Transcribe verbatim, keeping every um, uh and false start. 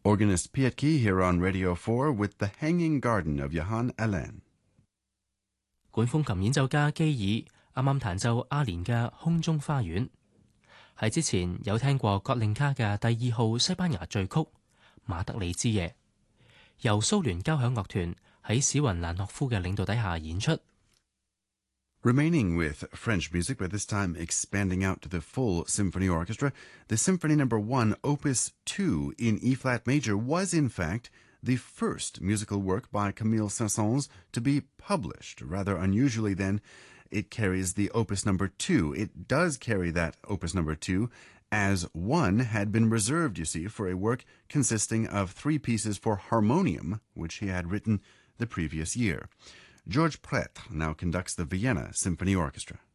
Organist Pietki here on Radio four with The Hanging Garden of Johann Alain. 管風琴演奏家基爾啱啱彈奏阿連嘅空中花園。喺之前有聽過葛令卡嘅第二號西班牙序曲《馬德里之夜》，由蘇聯交響樂團喺史雲蘭諾夫嘅領導底下演出。 Remaining with French music, but this time expanding out to the full symphony orchestra, the Symphony Number one, Opus two in E-flat major was, in fact, the first musical work by Camille Saint-Saëns to be published. Rather unusually, then, it carries the Opus Number two. It does carry that Opus Number two, as one had been reserved, you see, for a work consisting of three pieces for harmonium, which he had written the previous year. Georges Prêtre now conducts the Vienna Symphony Orchestra.